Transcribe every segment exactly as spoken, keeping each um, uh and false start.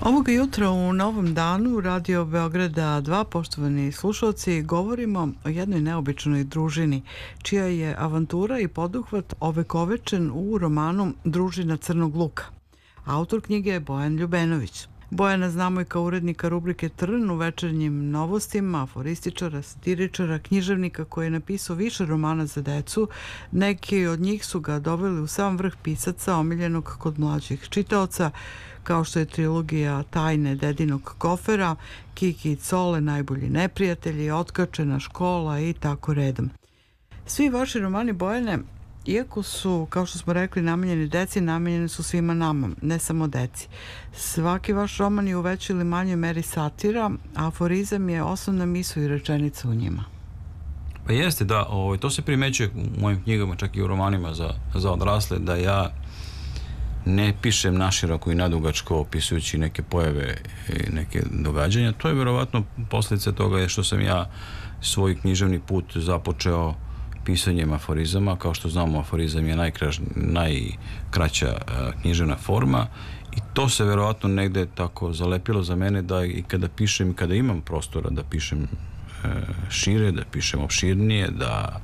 Ovoga jutra u Novom danu Radio Beograda dva, poštovani slušalci, govorimo o jednoj neobičnoj družini, čija je avantura i poduhvat ovekovečen u romanu Družina Crnog luka. Autor knjige je Bojan Ljubenović. Bojana znamo i kao urednika rubrike Trn u Večernjim novostima, aforističara, satiričara, književnika koji je napisao više romana za decu. Neki od njih su ga doveli u sam vrh pisaca omiljenog kod mlađih čitaoca, kao što je trilogija Tajne dedinog kofera, Kiki i Cole, Najbolji neprijatelji, Otkačena škola i tako redom. Svi vaši romani, Bojane, iako su, kao što smo rekli, namenjeni deci, namenjeni su svima nama, ne samo deci. Svaki vaš roman je u većoj ili manjoj meri satira, a aforizam je osnovna misao i rečenica u njima. Pa jeste, da. Ovo, to se primećuje u mojim knjigama, čak i u romanima za, za odrasle, da ja ne pišem naširoko i nadugačko opisujući neke pojave i neke događanja. To je verovatno posljedica toga je što sam ja svoj književni put započeo pisanjem aforizama. Kao što znamo, aforizam je najkraž, najkraća uh, književna forma i to se verovatno negde tako zalepilo za mene da i kada pišem, kada imam prostora da pišem uh, šire, da pišem opširnije, da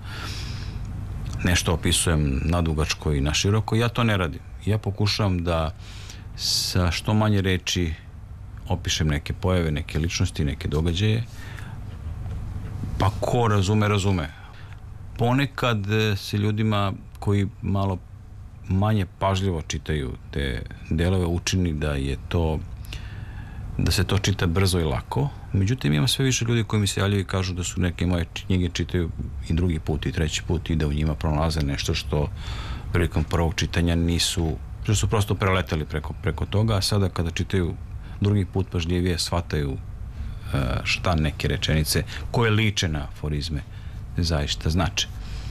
nešto opisujem nadugačko i naširoko, ja to ne radim. Ja pokušavam da sa što manje reči opišem neke pojave, neke ličnosti, neke događaje, pa ko razume, razume. Ponekad se ljudima koji malo manje pažljivo čitaju te delove učini da je to da se to čita brzo i lako. Međutim, ima sve više ljudi koji mi se javljaju i kažu da su neke moje knjige čitaju i drugi put i treći put i da u njima pronalaze nešto što prilikom prvog čitanja nisu, što su prosto preletali preko, preko toga, a sada kada čitaju drugi put pažljivije shvataju šta neke rečenice koje liče na aforizme zaista znače.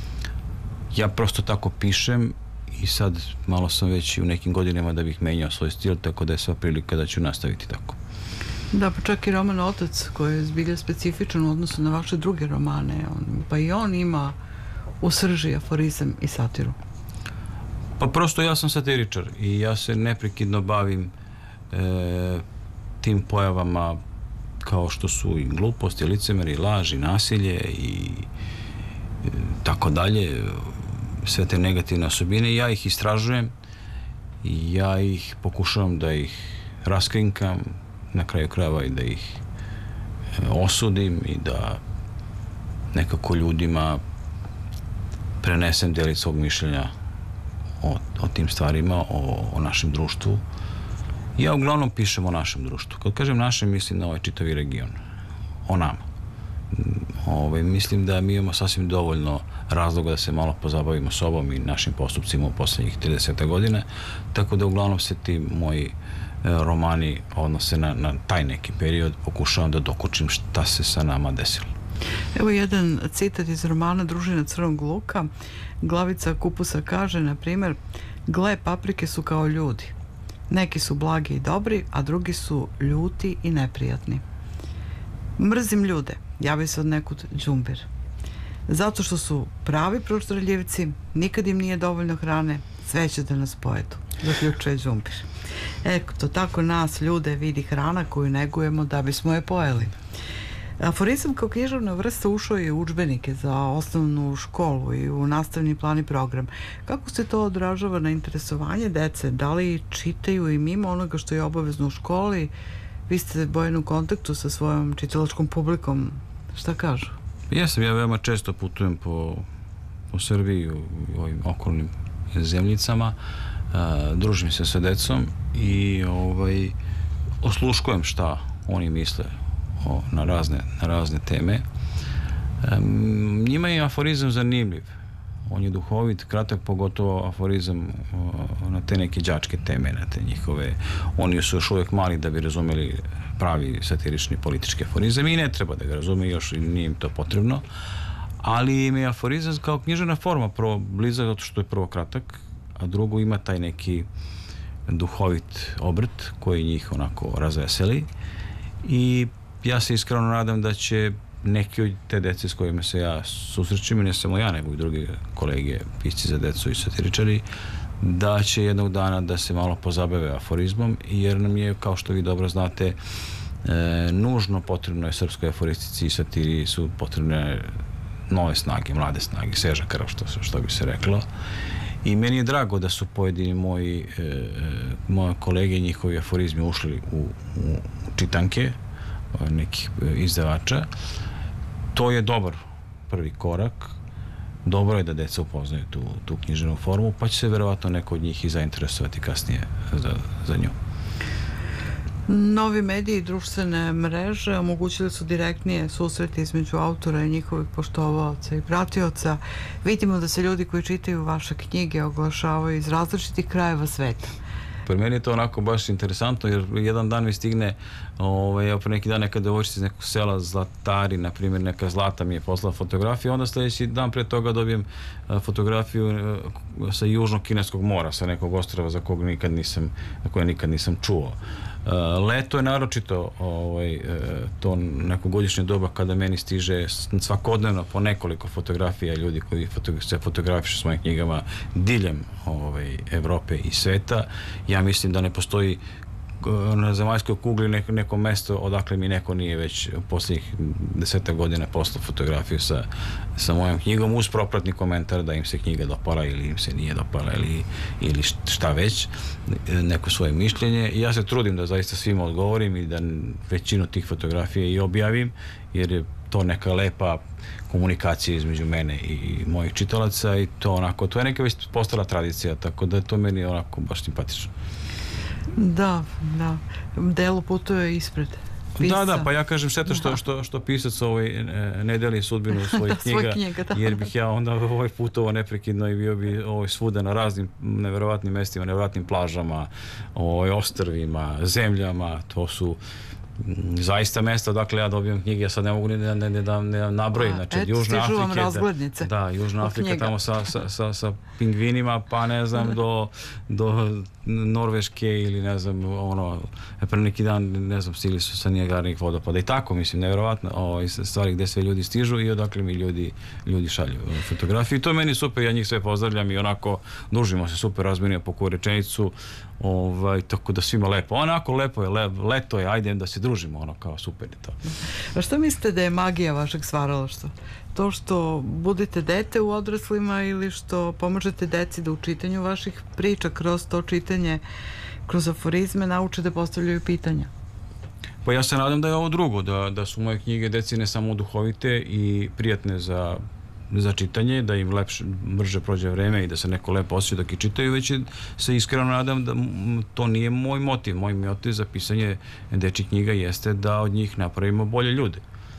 Ja prosto tako pišem i sad malo sam već u nekim godinama da bih menjao svoj stil, tako da je sva prilika da ću nastaviti tako. Da, pa čak i roman Otac, koji je zbilja specifičan u odnosu na vaše druge romane, on, pa i on ima u srži aforizam i satiru. Pa prosto ja sam satiričar i ja se neprekidno bavim e, tim pojavama kao što su i glupost, i licemer, i laž, i nasilje i e, tako dalje, sve te negativne osobine. Ja ih istražujem i ja ih pokušavam da ih raskrinkam, na kraju krajeva i da ih e, osudim i da nekako ljudima prenesem delić svog mišljenja O, o tim stvarima, o, o našem društvu. Ja uglavnom pišem o našem društvu. Kad kažem našem, mislim na ovaj čitavi region. O nama. Ove, mislim da mi imamo sasvim dovoljno razloga da se malo pozabavimo sobom i našim postupcima u poslednjih trideset godina, tako da uglavnom se ti moji romani odnose na, na taj neki period. Pokušavam da dokučim šta se sa nama desilo. Evo jedan citat iz romana Družina Crnog luka. Glavica Kupusa kaže, na primjer, gle, paprike su kao ljudi. Neki su blagi i dobri, a drugi su ljuti i neprijatni. Mrzim ljude, javi se od nekud đumbir. Zato što su pravi proštreljivci, nikad im nije dovoljno hrane, sve će da nas pojedu, zaključuje đumbir. Eto, tako nas ljude vidi hrana koju negujemo da bismo je pojeli. Aforizam kao književna vrsta ušao je u udžbenike za osnovnu školu i u nastavni plan i program. Kako se to odražava na interesovanje dece? Da li čitaju i mimo onoga što je obavezno u školi? Vi ste, Bojan, u kontaktu sa svojom čitalačkom publikom. Šta kažu? Jesam, ja veoma često putujem po, po Srbiji u ovim okolnim zemljicama, uh, družim se sa decom i ovaj, osluškujem šta oni misle O, na, razne, na razne teme. Um, njima je aforizam zanimljiv. On je duhovit, kratak, pogotovo aforizam o, na te neke đačke teme, na te njihove. Oni su još uvijek mali da bi razumeli pravi satirični politički aforizam i ne treba da ga razume, još nije im to potrebno. Ali im je aforizam kao književna forma prvo blizak, zato što je prvo kratak, a drugo ima taj neki duhovit obrt koji njih onako razveseli i ja se iskreno nadam da će neki od te dece s kojima se ja susrećem, i ne samo ja, nego i drugi kolege, pisci za decu i satiričari, da će jednog dana da se malo pozabave aforizmom, jer nam je, kao što vi dobro znate, e, nužno potrebno je srpskoj aforistici i satiri su potrebne nove snage, mlade snage, sveža krv, što, što bi se reklo. I meni je drago da su pojedini moji e, moje kolege i njihovi aforizmi ušli u, u čitanke nekih izdavača. To je dobar prvi korak. Dobro je da deca upoznaju tu, tu književnu formu, pa će se verovatno neko od njih i zainteresovati kasnije za, za nju. Novi mediji i društvene mreže omogućili su direktnije susreti između autora i njihovih poštovaoca i pratioca. Vidimo da se ljudi koji čitaju vaše knjige oglašavaju iz različitih krajeva sveta. Pre meni je to onako baš interesantno, jer jedan dan mi stigne, ovaj, evo pre neki dan neka devojčica iz nekog sela Zlatari, na primjer, neka Zlata mi je poslala fotografiju, onda sljedeći dan pre toga dobijem fotografiju sa južnog kineskog mora, sa nekog ostrava za kog nikad nisam, na koje nikad nisam čuo. Leto je naročito ovaj, to neko godišnje doba kada meni stiže svakodnevno po nekoliko fotografija ljudi koji se fotografišu s mojim knjigama diljem ovaj, Evrope i sveta. Ja mislim da ne postoji na zemaljskoj kugli neko, neko mesto odakle mi neko nije već posljednjih deseta godina poslao fotografiju sa, sa mojom knjigom uz propratni komentar da im se knjiga dopala ili im se nije dopala ili, ili šta već, neko svoje mišljenje. I ja se trudim da zaista svima odgovorim i da većinu tih fotografija i objavim, jer je to neka lepa komunikacija između mene i mojih čitalaca i to onako, to je neka već postala tradicija, tako da je to meni onako baš simpatično. Da, da. Delo putuje ispred pisca. Da, da, pa ja kažem šteta što, što, što pisac ovaj ne deli sudbinu svojih knjiga, knjiga jer bih ja onda ovaj putovao neprekidno i bio bi ovaj svuda na raznim neverovatnim mestima, neverovatnim plažama, ovaj ostrvima, zemljama, to su zaista mesta, dakle ja dobijam knjige, ja sad ne mogu ni da ne, ne, da ne nabrojim, znači od Južne Afrike, da, da, Južna Afrika knjiga. Tamo sa, sa, sa, sa pingvinima, pa ne znam, do, do Norveške ili ne znam, ono, pre neki dan, ne znam, stigli su sa Nijagarnih vodopada i tako, mislim, nevjerovatno o, stvari gde sve ljudi stižu i odakle mi ljudi, ljudi šalju fotografije i to je meni super, ja njih sve pozdravljam i onako družimo se super, razmenimo po koju rečenicu, ovaj, tako da svima lepo, onako lepo je, le, leto je, ajde da se družimo, ono kao super je to. A što mislite da je magija vašeg stvaralaštva? To što budete dete u odraslima ili što pomažete deci da u čitanju vaših priča kroz to čitanje, kroz aforizme nauče da postavljaju pitanja? Pa ja se nadam da je ovo drugo, da, da su moje knjige deci ne samo duhovite i prijatne za za čitanje, da im lepše, brže prođe vreme i da se neko lepo osjeća dok i čitaju, već se iskreno nadam da to nije moj motiv. Moj motiv za pisanje dečjih knjiga jeste da od njih napravimo bolje ljude.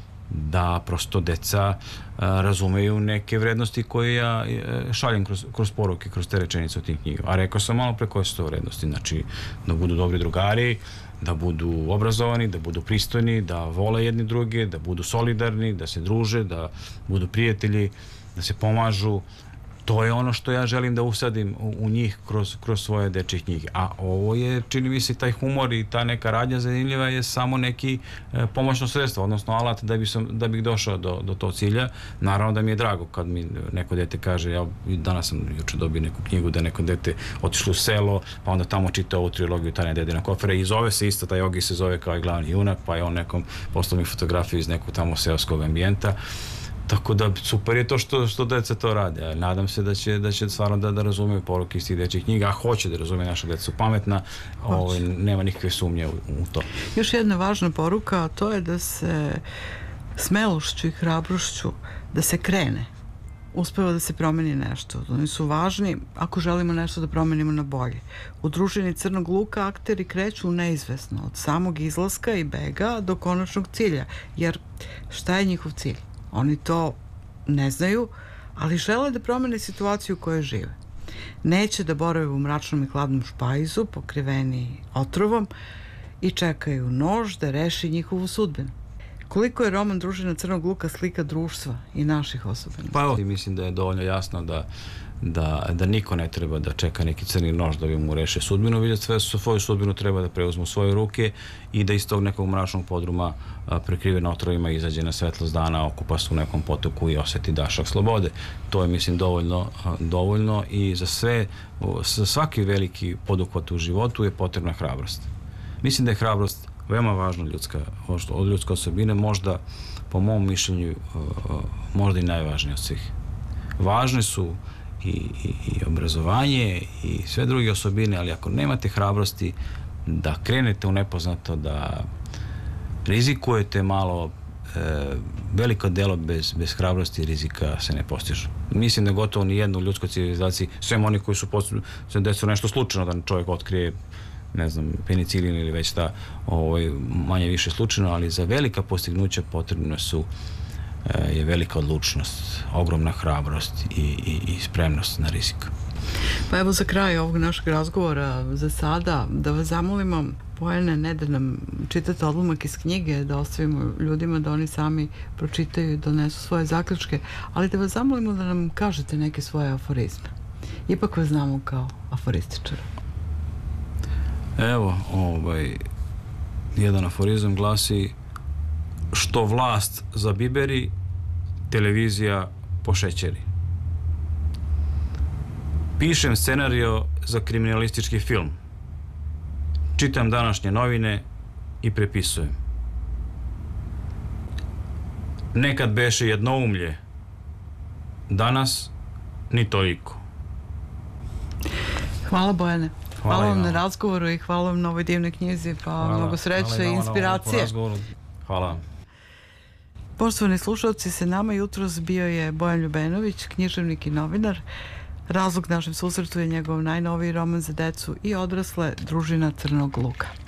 Da prosto deca a, razumeju neke vrednosti koje ja a, šaljem kroz, kroz poruke, kroz te rečenice od tih knjiga. A rekao sam malo pre koje su to vrednosti. Znači, da budu dobri drugari, da budu obrazovani, da budu pristojni, da vole jedni druge, da budu solidarni, da se druže, da budu prijatelji, da se pomažu. To je ono što ja želim da usadim u, u njih kroz, kroz svoje dečje knjige. A ovo je, čini mi se, taj humor i ta neka radnja zanimljiva je samo neki e, pomoćno sredstvo, odnosno alat da, bi sam, da bih došao do, do tog cilja. Naravno da mi je drago kad mi neko dete kaže, ja danas sam juče dobio neku knjigu da neko dete otišlo u selo, pa onda tamo čita ovu trilogiju Tanja Dedina Kofera i zove se isto, taj Ogi se zove kao i glavni junak, pa je on nekom poslao mi fotografiju iz nekog tamo seoskog ambijenta. Tako da super je to što, što deca to rade. Nadam se da će, da će stvarno da, da razumeju poruke iz tih dečjih knjiga, a hoće da razumeju, naša deca su pametna, ovaj, nema nikakve sumnje u, u to. Još jedna važna poruka, a to je da se smelošću i hrabrošću, da se krene, uspeva da se promeni nešto. Oni su važni ako želimo nešto da promenimo na bolje. U družini Crnog luka akteri kreću neizvesno od samog izlaska i bega do konačnog cilja, jer šta je njihov cilj? Oni to ne znaju, ali žele da promene situaciju u kojoj žive. Neće da borave u mračnom i hladnom špajzu, pokriveni otrovom, i čekaju nož da reši njihovu sudbinu. Koliko je roman Družina Crnog luka slika društva i naših osobina? Pa evo, mislim da je dovoljno jasno da da, da niko ne treba da čeka neki crni nož da bi mu rešio sudbinu, već sve svoju sudbinu treba da preuzmu u svoje ruke i da iz tog nekog mračnog podruma prekrivena otrovima izađe na svetlost dana, okupa se u nekom potoku i oseti dašak slobode. To je, mislim, dovoljno, dovoljno i za sve, za svaki veliki poduhvat u životu je potrebna hrabrost. Mislim da je hrabrost veoma važna ljudska, od ljudske osobine, možda, po mom mišljenju, možda i najvažnije od svih. Važne su i, i, i obrazovanje i sve druge osobine, ali ako nemate hrabrosti da krenete u nepoznato, da rizikujete malo, e, veliko delo bez, bez hrabrosti i rizika se ne postižu. Mislim da gotovo ni jedno u ljudskoj civilizaciji, sve oni koji su se desilo nešto slučajno da čovjek otkrije, ne znam, penicilin ili već ta, ovaj, manje više slučajno, ali za velika postignuća potrebne su je velika odlučnost, ogromna hrabrost i, i, i spremnost na rizik. Pa evo za kraj ovog našeg razgovora za sada da vas zamolimo, Bojane, ne da nam čitate odlomak iz knjige, da ostavimo ljudima da oni sami pročitaju i donesu svoje zaključke, ali da vas zamolimo da nam kažete neke svoje aforizme. Ipak vas znamo kao aforističara. Evo, ovaj, jedan aforizam glasi: što vlast zabiberi, televizija pošećeri. Pišem scenario za kriminalistički film. Čitam današnje novine i prepisujem. Nekad beše jednoumlje, danas ni toliko. Hvala, Bojane. Hvala, hvala vam na razgovoru i hvala vam na ovoj divnoj knjizi, pa hvala, mnogo sreće i inspiracije. Hvala vam. Poštovani slušalci, sa nama jutros bio je Bojan Ljubenović, književnik i novinar. Razlog našem susretu je njegov najnoviji roman za decu i odrasle, Družina Crnog luka.